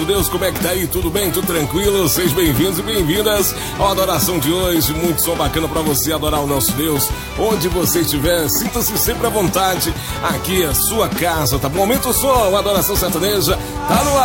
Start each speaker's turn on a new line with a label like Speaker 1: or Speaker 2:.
Speaker 1: Deus, como é que tá aí? Tudo bem? Tudo tranquilo? Sejam bem-vindos e bem-vindas à adoração de hoje. Muito som bacana pra você adorar o nosso Deus. Onde você estiver, sinta-se sempre à vontade. Aqui é a sua casa, tá bom? Aumenta o som, a adoração sertaneja tá no ar.